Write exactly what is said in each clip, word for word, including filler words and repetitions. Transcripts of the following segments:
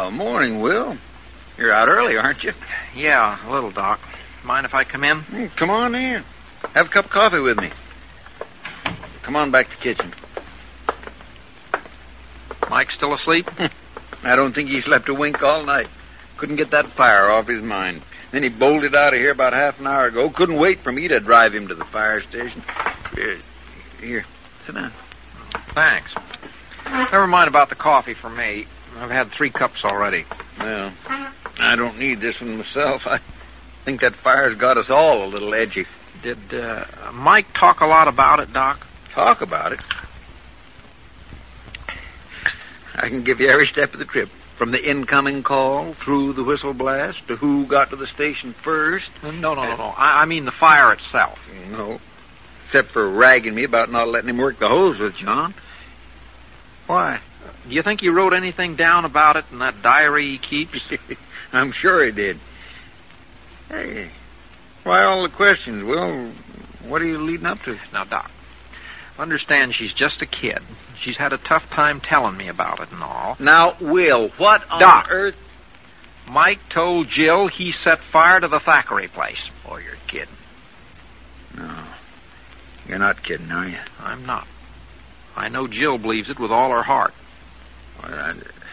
Well, morning, Will. You're out early, aren't you? Yeah, a little, Doc. Mind if I come in? Mm, come on in. Have a cup of coffee with me. Come on back to the kitchen. Mike still asleep? I don't think he slept a wink all night. Couldn't get that fire off his mind. Then he bolted out of here about half an hour ago. Couldn't wait for me to drive him to the fire station. Here, here, sit down. Thanks. Never mind about the coffee for me. I've had three cups already. Well, I don't need this one myself. I think that fire's got us all a little edgy. Did uh, Mike talk a lot about it, Doc? Talk about it? I can give you every step of the trip. From the incoming call, through the whistle blast, to who got to the station first. No, no, no, no. I, I mean the fire itself. No. Except for ragging me about not letting him work the hose with John. Why? Do you think he wrote anything down about it in that diary he keeps? I'm sure he did. Hey, why all the questions, Will? What are you leading up to? Now, Doc, understand she's just a kid. She's had a tough time telling me about it and all. Now, Will, what on Doc, earth? Mike told Jill he set fire to the Thackeray place. Oh, you're kidding. No. You're not kidding, are you? I'm not. I know Jill believes it with all her heart. Well, I,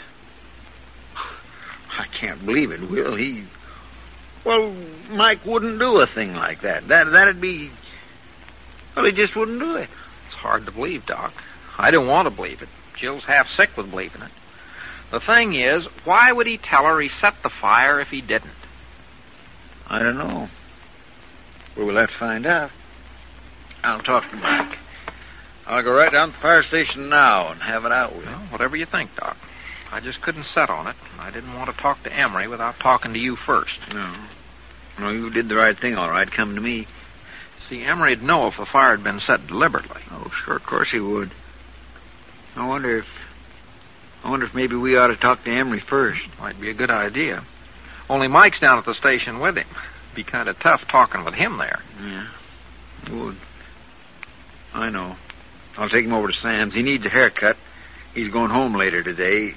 I can't believe it, Will. He... Well, Mike wouldn't do a thing like that. That, that'd be... Well, he just wouldn't do it. It's hard to believe, Doc. I don't want to believe it. Jill's half sick with believing it. The thing is, why would he tell her he set the fire if he didn't? I don't know. Well, we'll have to find out. I'll talk to Mike. I'll go right down to the fire station now and have it out with him. Well, whatever you think, Doc. I just couldn't set on it. I didn't want to talk to Emery without talking to you first. No. No, you did the right thing, all right, coming to me. See, Emery'd know if the fire had been set deliberately. Oh, sure, of course he would. I wonder if... I wonder if maybe we ought to talk to Emery first. Might be a good idea. Only Mike's down at the station with him. Be kind of tough talking with him there. Yeah, it would. I know. I'll take him over to Sam's. He needs a haircut. He's going home later today.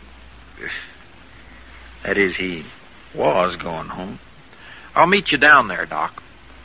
That is, he was going home. I'll meet you down there, Doc.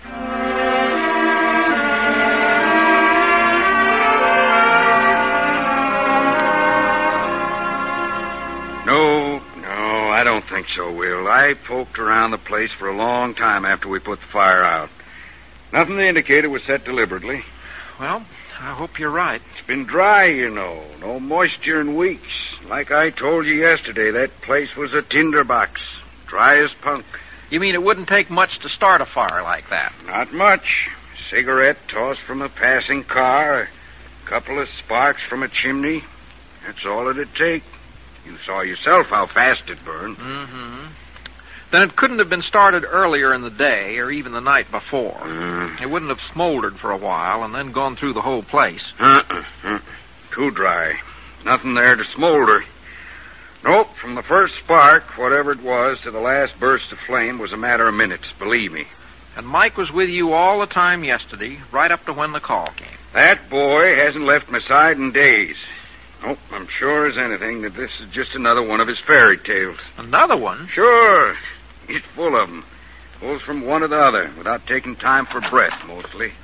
No, no, I don't think so, Will. I poked around the place for a long time after we put the fire out. Nothing to indicate it was set deliberately. Well, I hope you're right. It's been dry, you know. No moisture in weeks. Like I told you yesterday, that place was a tinderbox. Dry as punk. You mean it wouldn't take much to start a fire like that? Not much. A cigarette tossed from a passing car, a couple of sparks from a chimney. That's all it'd take. You saw yourself how fast it burned. Mm-hmm. Then it couldn't have been started earlier in the day or even the night before. Uh, It wouldn't have smoldered for a while and then gone through the whole place. Uh-uh. uh-uh. Too dry. Nothing there to smolder. Nope, from the first spark, whatever it was, to the last burst of flame was a matter of minutes, believe me. And Mike was with you all the time yesterday, right up to when the call came. That boy hasn't left my side in days. Nope, I'm sure as anything that this is just another one of his fairy tales. Another one? Sure. He's full of them. Goes from one to the other without taking time for breath, mostly.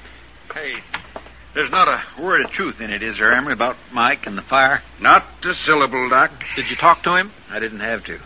Hey, there's not a word of truth in it, is there, Emery, about Mike and the fire? Not a syllable, Doc. Did you talk to him? I didn't have to.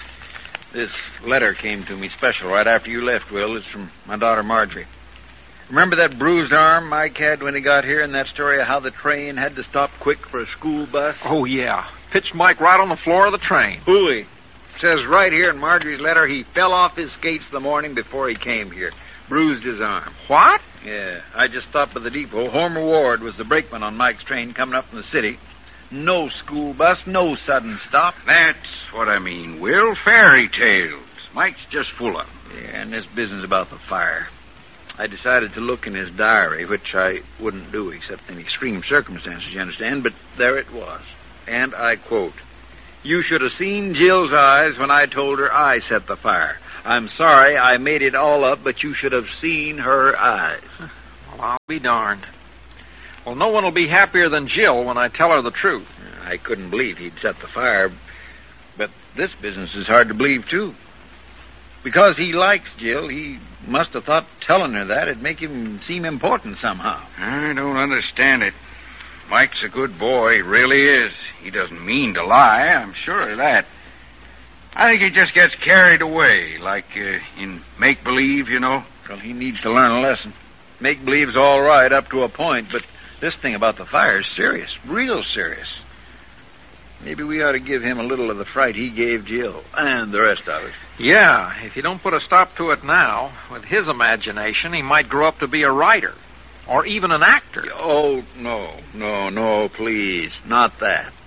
This letter came to me special right after you left, Will. It's from my daughter Marjorie. Remember that bruised arm Mike had when he got here, and that story of how the train had to stop quick for a school bus? Oh, yeah. Pitched Mike right on the floor of the train. Hooey. Says right here in Marjorie's letter he fell off his skates the morning before he came here. Bruised his arm. What? Yeah. I just stopped by the depot. Homer Ward was the brakeman on Mike's train coming up from the city. No school bus, no sudden stop. That's what I mean, Will. Fairy tales. Mike's just full of them. Yeah, and this business about the fire. I decided to look in his diary, which I wouldn't do except in extreme circumstances, you understand, but there it was. And I quote, "You should have seen Jill's eyes when I told her I set the fire. I'm sorry I made it all up, but you should have seen her eyes." Well, I'll be darned. Well, no one will be happier than Jill when I tell her the truth. I couldn't believe he'd set the fire. But this business is hard to believe, too. Because he likes Jill, he must have thought telling her that would make him seem important somehow. I don't understand it. Mike's a good boy, he really is. He doesn't mean to lie, I'm sure of that. I think he just gets carried away, like uh, in make-believe, you know. Well, he needs to learn a lesson. Make-believe's all right up to a point, but this thing about the fire is serious, real serious. Maybe we ought to give him a little of the fright he gave Jill, and the rest of it. Yeah, if you don't put a stop to it now, with his imagination, he might grow up to be a writer, or even an actor. Oh, no, no, no, please, not that.